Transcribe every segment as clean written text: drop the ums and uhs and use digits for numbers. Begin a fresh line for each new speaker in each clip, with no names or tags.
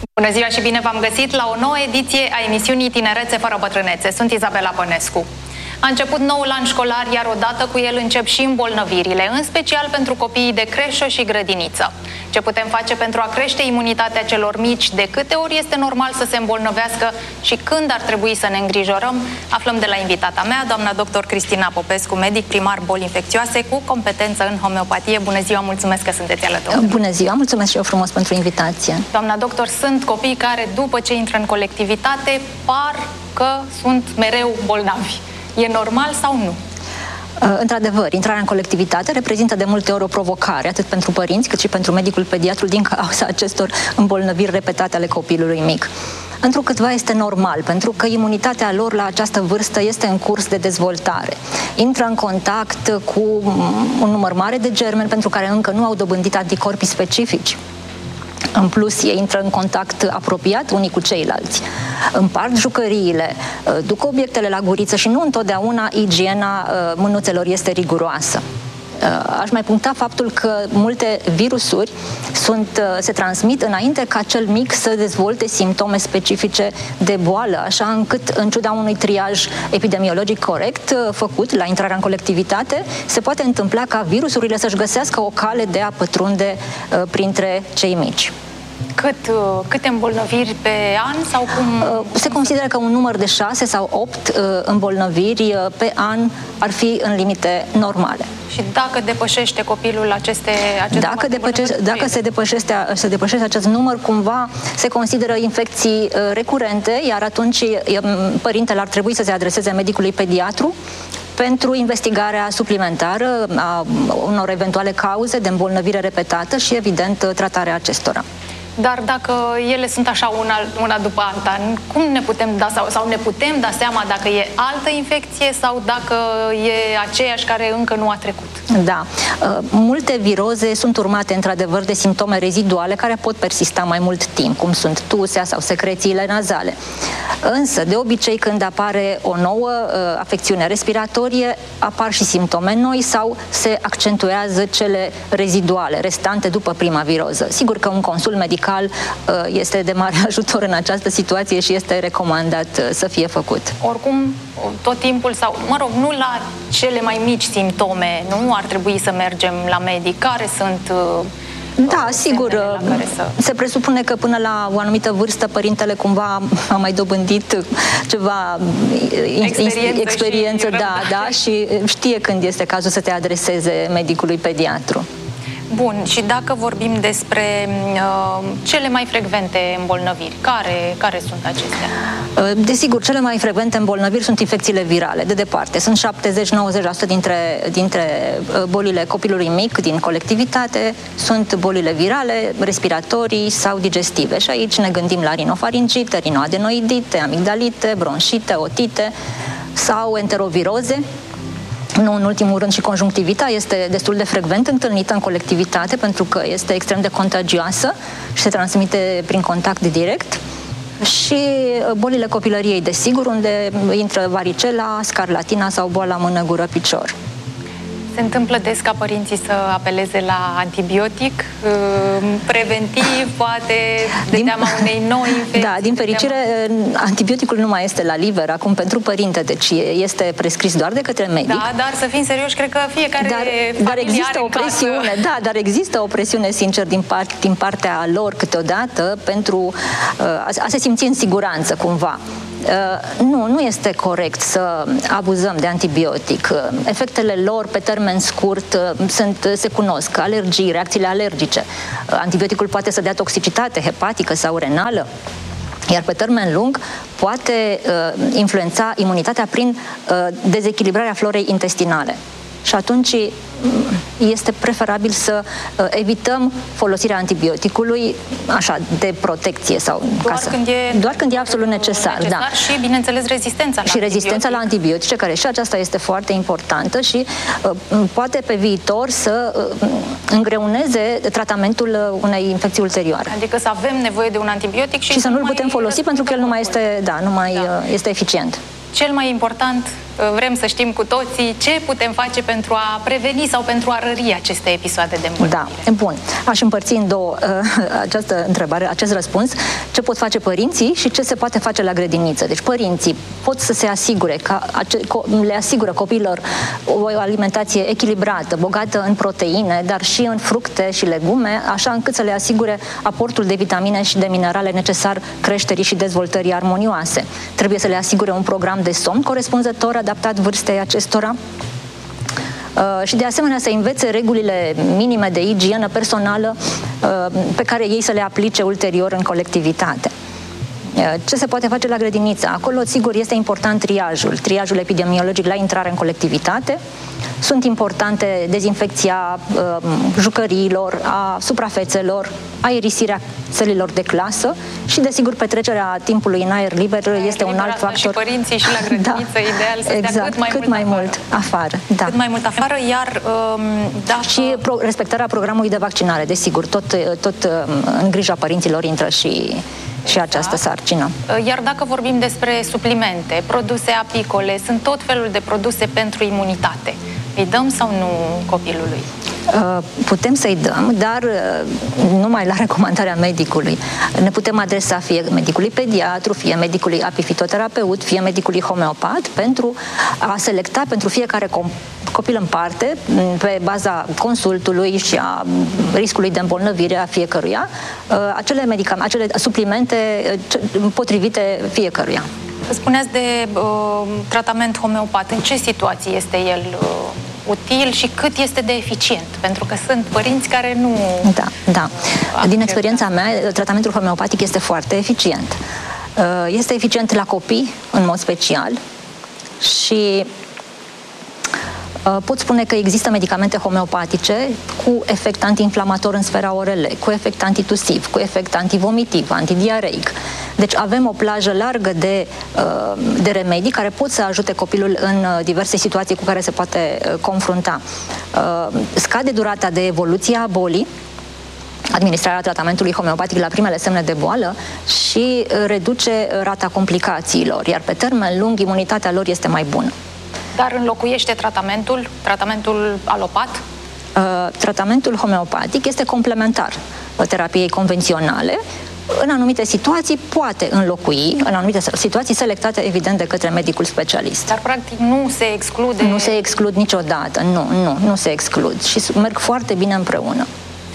Bună ziua și bine v-am găsit la o nouă ediție a emisiunii Tinerețe fără bătrânețe. Sunt Izabela Pănescu. A început noul an școlar, iar odată cu el încep și îmbolnăvirile, în special pentru copiii de creșă și grădiniță. Ce putem face pentru a crește imunitatea celor mici, de câte ori este normal să se îmbolnăvească și când ar trebui să ne îngrijorăm, aflăm de la invitata mea, doamna dr. Cristina Popescu, medic primar boli infecțioase cu competență în homeopatie. Bună ziua, mulțumesc că sunteți alături.
Bună ziua, mulțumesc și eu frumos pentru invitație.
Doamna doctor, sunt copii care după ce intră în colectivitate par că sunt mereu bolnavi. E normal sau nu?
Într-adevăr, intrarea în colectivitate reprezintă de multe ori o provocare, atât pentru părinți, cât și pentru medicul pediatru, din cauza acestor îmbolnăviri repetate ale copilului mic. Întrucâtva este normal, pentru că imunitatea lor la această vârstă este în curs de dezvoltare. Intră în contact cu un număr mare de germeni pentru care încă nu au dobândit anticorpii specifici. În plus, ei intră în contact apropiat unii cu ceilalți, împart jucăriile, duc obiectele la guriță și nu întotdeauna igiena mânuțelor este riguroasă. Aș mai puncta faptul că multe virusuri se transmit înainte ca cel mic să dezvolte simptome specifice de boală, așa încât, în ciuda unui triaj epidemiologic corect făcut la intrarea în colectivitate, se poate întâmpla ca virusurile să-și găsească o cale de a pătrunde printre cei mici.
Câte îmbolnăviri pe an sau cum?
Se consideră că un număr de 6 sau 8 îmbolnăviri pe an ar fi în limite normale.
Și dacă depășește copilul
dacă se depășește acest număr, cumva se consideră infecții recurente, iar atunci părintele ar trebui să se adreseze medicului pediatru pentru investigarea suplimentară a unor eventuale cauze de îmbolnăvire repetată și, evident, tratarea acestora.
Dar dacă ele sunt așa una după alta, cum ne putem da sau ne putem da seama dacă e altă infecție sau dacă e aceeași care încă nu a trecut?
Da. Multe viroze sunt urmate într-adevăr de simptome reziduale care pot persista mai mult timp, cum sunt tusea sau secrețiile nazale. Însă, de obicei, când apare o nouă afecțiune respiratorie, apar și simptome noi sau se accentuează cele reziduale, restante după prima viroză. Sigur că un consult medical este de mare ajutor în această situație și este recomandat să fie făcut.
Oricum, tot timpul, sau, mă rog, nu la cele mai mici simptome, nu ar trebui să mergem la medic. Care sunt...
Da, sigur, se presupune că până la o anumită vârstă părintele cumva a mai dobândit ceva experiență, da, și știe când este cazul să te adreseze medicului pediatru.
Bun, și dacă vorbim despre cele mai frecvente îmbolnăviri, care sunt acestea?
Desigur, cele mai frecvente îmbolnăviri sunt infecțiile virale, de departe. Sunt 70-90% dintre bolile copilului mic din colectivitate, sunt bolile virale, respiratorii sau digestive. Și aici ne gândim la rinofaringite, rinoadenoidite, amigdalite, bronșite, otite sau enteroviroze. Nu în ultimul rând și conjunctivita este destul de frecvent întâlnită în colectivitate pentru că este extrem de contagioasă și se transmite prin contact direct. Și bolile copilăriei, desigur, unde intră varicela, scarlatina sau boala mână-gură-picior.
Se întâmplă des ca părinții să apeleze la antibiotic preventiv, poate, de teama unei noi infecții?
Da, din fericire, antibioticul nu mai este la liver acum pentru părinte, deci este prescris doar de către medic.
Da, dar să fim serioși, cred că fiecare
dar există o presiune, da, dar există o presiune, sincer, din partea lor câteodată pentru a se simți în siguranță, cumva. Nu este corect să abuzăm de antibiotic. Efectele lor pe termen scurt se cunosc, alergii, reacțiile alergice. Antibioticul poate să dea toxicitate hepatică sau renală, iar pe termen lung poate influența imunitatea prin dezechilibrarea florei intestinale. Și atunci este preferabil să evităm folosirea antibioticului așa, de protecție sau doar când e absolut necesar. Da.
Și, bineînțeles, rezistența la
antibiotice, care și aceasta este foarte importantă și poate pe viitor să îngreuneze tratamentul unei infecții ulterioare.
Adică să avem nevoie de un antibiotic și
să nu-l putem folosi pentru că el nu mai este, este eficient.
Cel mai important vrem să știm cu toții ce putem face pentru a preveni sau pentru a rări aceste episoade de îmbolnăvire.
Da, bun. Aș împărți în două această întrebare, acest răspuns. Ce pot face părinții și ce se poate face la grădiniță? Deci părinții pot să se asigure că le asigură copiilor o alimentație echilibrată, bogată în proteine, dar și în fructe și legume, așa încât să le asigure aportul de vitamine și de minerale necesar creșterii și dezvoltării armonioase. Trebuie să le asigure un program de somn corespunzător, adaptat vârstei acestora, și de asemenea să învețe regulile minime de igienă personală pe care ei să le aplice ulterior în colectivitate. Ce se poate face la grădiniță? Acolo, sigur, este important triajul epidemiologic la intrare în colectivitate. Sunt importante dezinfecția jucăriilor, a suprafețelor, aerisirea sălilor de clasă și, desigur, petrecerea timpului în aer liber este un alt factor.
Și părinții și la grădiniță,
da,
ideal să
exact,
stea cât mai mult afară.
Da.
Cât mai mult afară, iar dacă...
Și respectarea programului de vaccinare, desigur, tot în grija părinților intră și această sarcină.
Iar dacă vorbim despre suplimente, produse apicole, sunt tot felul de produse pentru imunitate. Îi dăm sau nu copilului?
Putem să-i dăm, dar numai la recomandarea medicului. Ne putem adresa fie medicului pediatru, fie medicului apifitoterapeut, fie medicului homeopat pentru a selecta pentru fiecare copil în parte, pe baza consultului și a riscului de îmbolnăvire a fiecăruia, acele suplimente potrivite fiecăruia.
Spuneați de tratament homeopat. În ce situații este el util și cât este de eficient? Pentru că sunt părinți care nu...
Da. Din experiența mea, tratamentul homeopatic este foarte eficient. Este eficient la copii, în mod special, și pot spune că există medicamente homeopatice cu efect antiinflamator în sfera ORL, cu efect antitusiv, cu efect antivomitiv, antidiareic. Deci avem o plajă largă de remedii care pot să ajute copilul în diverse situații cu care se poate confrunta. Scade durata de evoluție a bolii, administrarea tratamentului homeopatic la primele semne de boală, și reduce rata complicațiilor, iar pe termen lung imunitatea lor este mai bună.
Dar înlocuiește tratamentul alopat?
Tratamentul homeopatic este complementar terapiei convenționale. În anumite situații poate înlocui, în anumite situații selectate, evident, de către medicul specialist.
Dar, practic, nu se exclude...
Nu se exclud niciodată, nu se exclud și merg foarte bine împreună.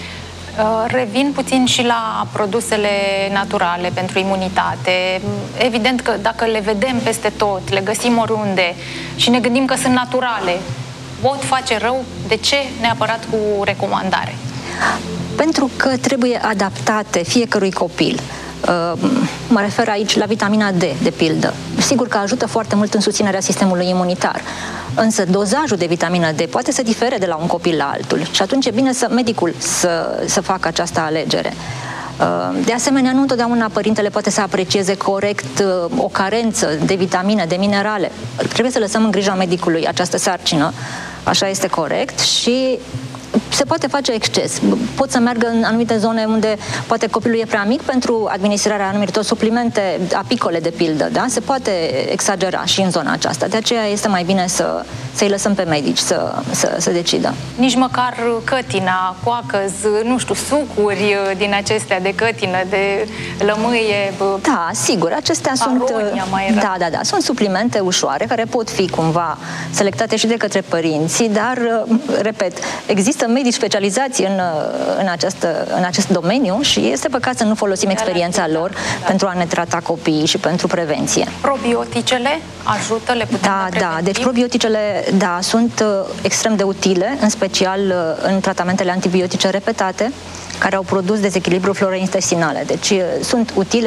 Revin puțin și la produsele naturale pentru imunitate. Evident că dacă le vedem peste tot, le găsim oriunde și ne gândim că sunt naturale, pot face rău? De ce neapărat cu recomandare?
Pentru că trebuie adaptate fiecărui copil. Mă refer aici la vitamina D, de pildă. Sigur că ajută foarte mult în susținerea sistemului imunitar, însă dozajul de vitamina D poate să difere de la un copil la altul și atunci e bine medicul să facă această alegere. De asemenea, nu întotdeauna părintele poate să aprecieze corect o carență de vitamine, de minerale. Trebuie să lăsăm în grija medicului această sarcină, așa este corect, și se poate face exces. Pot să meargă în anumite zone unde poate copilul e prea mic pentru administrarea anumitor suplimente apicole, de pildă, da? Se poate exagera și în zona aceasta. De aceea este mai bine să-i lăsăm pe medici să decidă. Nici
măcar cătina, coacăz, nu știu, sucuri din acestea de cătină, de lămâie...
Da, sigur, acestea sunt... Da, sunt suplimente ușoare care pot fi cumva selectate și de către părinții, dar, repet, există medici specializați în acest domeniu și este păcat să nu folosim experiența lor pentru a ne trata copiii și pentru prevenție.
Probioticele ajută? Le putem
da, deci probioticele, sunt extrem de utile, în special în tratamentele antibiotice repetate, care au produs dezechilibru florei intestinale. Deci sunt utile